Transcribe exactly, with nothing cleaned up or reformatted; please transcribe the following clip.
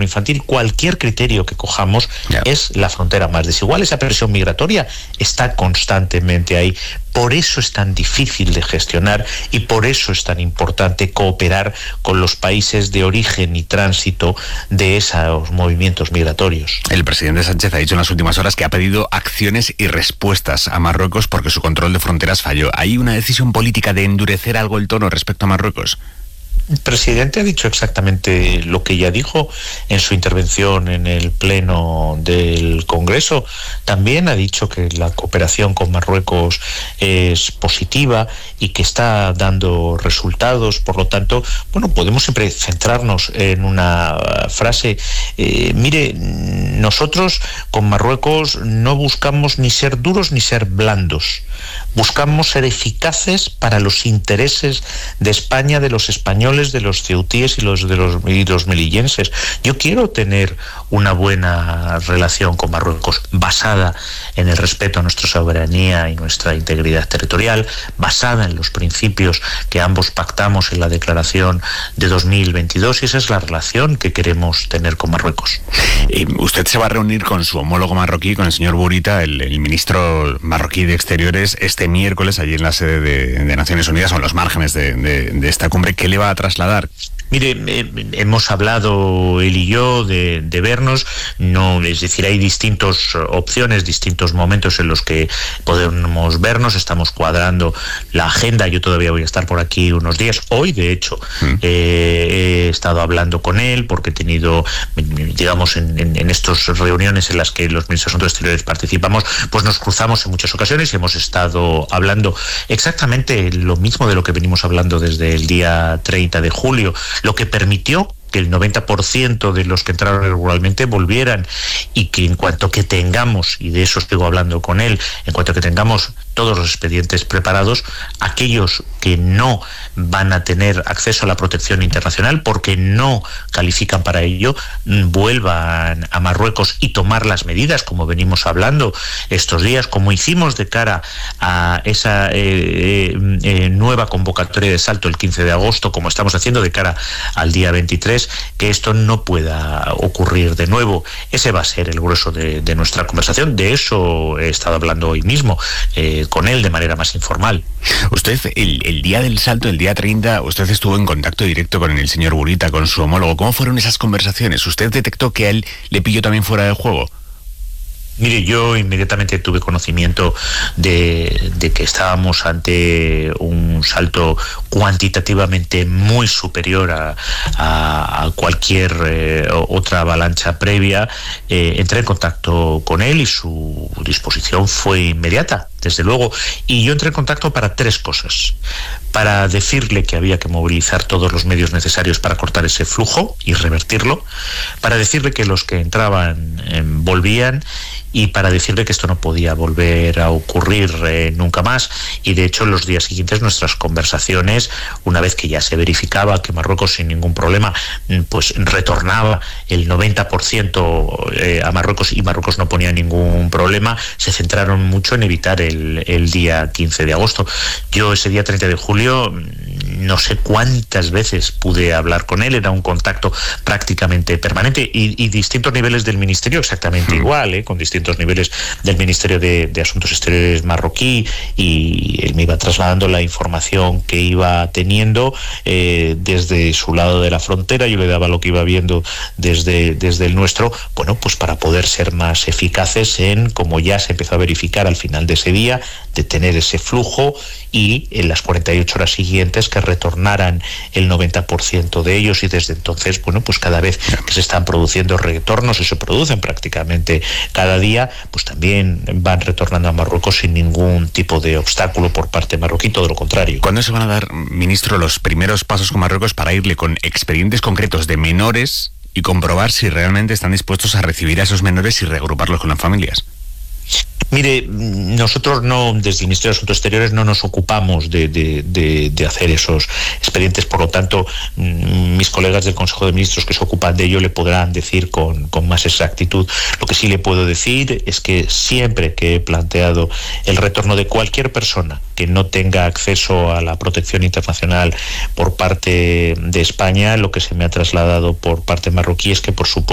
infantil, cualquier criterio que cojamos, yeah. es la frontera más desigual. Esa presión migratoria está constantemente ahí. Por eso es tan difícil de gestionar y por eso es tan importante cooperar con los países de origen y tránsito de esos movimientos migratorios. El presidente Sánchez ha dicho en las últimas horas que ha pedido acciones y respuestas a Marruecos porque su control de fronteras falló. ¿Hay una decisión política de endurecer algo el tono respecto a Marruecos? El presidente ha dicho exactamente lo que ya dijo en su intervención en el Pleno del Congreso. También ha dicho que la cooperación con Marruecos es positiva y que está dando resultados. Por lo tanto, bueno, podemos siempre centrarnos en una frase. Eh, mire, nosotros con Marruecos no buscamos ni ser duros ni ser blandos. Buscamos ser eficaces para los intereses de España, de los españoles, de los ceutíes y los de los, y los melillenses. Yo quiero tener una buena relación con Marruecos basada en el respeto a nuestra soberanía y nuestra integridad territorial, basada en los principios que ambos pactamos en la declaración de dos mil veintidós, y esa es la relación que queremos tener con Marruecos. Eh, usted se va a reunir con su homólogo marroquí, con el señor Bourita, el, el ministro marroquí de Exteriores, este miércoles allí en la sede de, de Naciones Unidas, o en los márgenes de, de, de esta cumbre. ¿Qué le va a trasladar? Mire, eh, hemos hablado él y yo de, de vernos, no, es decir, hay distintas opciones, distintos momentos en los que podemos vernos, estamos cuadrando la agenda. Yo todavía voy a estar por aquí unos días. Hoy, de hecho, mm. eh, he estado hablando con él porque he tenido, digamos, en, en, en estas reuniones en las que los ministros de Asuntos Exteriores participamos, pues nos cruzamos en muchas ocasiones y hemos estado hablando exactamente lo mismo de lo que venimos hablando desde el día treinta de julio, lo que permitió que el noventa por ciento de los que entraron irregularmente volvieran, y que en cuanto que tengamos, y de eso estoy hablando con él, en cuanto que tengamos todos los expedientes preparados, aquellos que no van a tener acceso a la protección internacional porque no califican para ello, vuelvan a Marruecos y tomar las medidas, como venimos hablando estos días, como hicimos de cara a esa eh, eh, nueva convocatoria de salto el quince de agosto, como estamos haciendo de cara al día veintitrés, que esto no pueda ocurrir de nuevo. Ese va a ser el grueso de, de nuestra conversación. De eso he estado hablando hoy mismo eh, con él de manera más informal. Usted, el, el día del salto, el día treinta, usted estuvo en contacto directo con el señor Bourita, con su homólogo. ¿Cómo fueron esas conversaciones? ¿Usted detectó que a él le pilló también fuera de juego? Mire, yo inmediatamente tuve conocimiento de, de que estábamos ante un salto cuantitativamente muy superior a, a, a cualquier eh, otra avalancha previa. Eh, entré en contacto con él y su disposición fue inmediata, desde luego. Y yo entré en contacto para tres cosas. Para decirle que había que movilizar todos los medios necesarios para cortar ese flujo y revertirlo. Para decirle que los que entraban eh, volvían. Y para decirle que esto no podía volver a ocurrir eh, nunca más. Y de hecho en los días siguientes nuestras conversaciones, una vez que ya se verificaba que Marruecos sin ningún problema pues retornaba el noventa por ciento eh, a Marruecos y Marruecos no ponía ningún problema, se centraron mucho en evitar el, el día quince de agosto. Yo ese día treinta de julio no sé cuántas veces pude hablar con él, era un contacto prácticamente permanente, y, y distintos niveles del ministerio exactamente igual, ¿eh? Con distintos niveles del Ministerio de, de Asuntos Exteriores marroquí, y él me iba trasladando la información que iba teniendo eh, desde su lado de la frontera, yo le daba lo que iba viendo desde, desde el nuestro, bueno, pues para poder ser más eficaces en, como ya se empezó a verificar al final de ese día, detener ese flujo y en las cuarenta y ocho horas siguientes que retornaran el noventa por ciento de ellos, y desde entonces, bueno, pues cada vez que se están produciendo retornos, y se producen prácticamente cada día, pues también van retornando a Marruecos sin ningún tipo de obstáculo por parte marroquí, todo lo contrario. ¿Cuándo se van a dar, ministro, los primeros pasos con Marruecos para irle con expedientes concretos de menores y comprobar si realmente están dispuestos a recibir a esos menores y reagruparlos con las familias? Mire, nosotros no, desde el Ministerio de Asuntos Exteriores no nos ocupamos de, de, de, de hacer esos expedientes, por lo tanto, mis colegas del Consejo de Ministros que se ocupan de ello le podrán decir con, con más exactitud. Lo que sí le puedo decir es que siempre que he planteado el retorno de cualquier persona que no tenga acceso a la protección internacional por parte de España, lo que se me ha trasladado por parte marroquí es que, por supuesto,